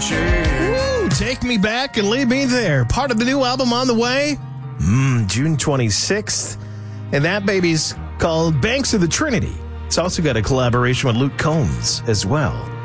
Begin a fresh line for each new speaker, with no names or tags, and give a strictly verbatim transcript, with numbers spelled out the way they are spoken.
Woo, Take Me Back and Leave Me There. Part of the new album on the way. Mm, June twenty-sixth. And that baby's called Banks of the Trinity. It's also got a collaboration with Luke Combs as well.